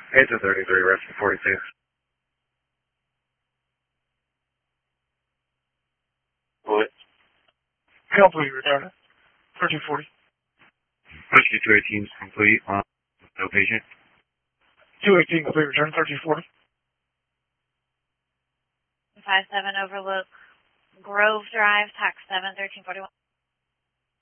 It's a 33, rescue 42. What? Complete retarded. 1340. Rescue 218 is complete. No patient. 218 complete return, 1340. 57 Overlook Grove Drive, tax 7, 1341.